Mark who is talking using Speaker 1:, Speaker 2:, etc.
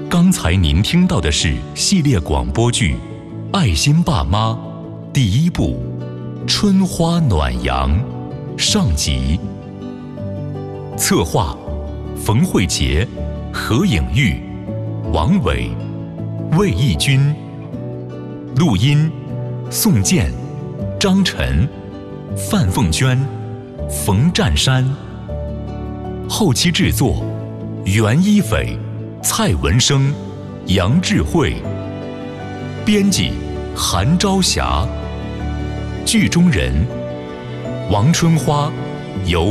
Speaker 1: 刚才您听到的是系列广播剧《爱心爸妈》第1部《春花暖阳》上集。策划：冯慧杰、何颖玉、王伟、魏义军。录音：宋健、张晨、范凤娟、冯占山。后期制作：袁一斐、蔡文生、杨智慧。编辑：韩朝霞。剧中人：王春花由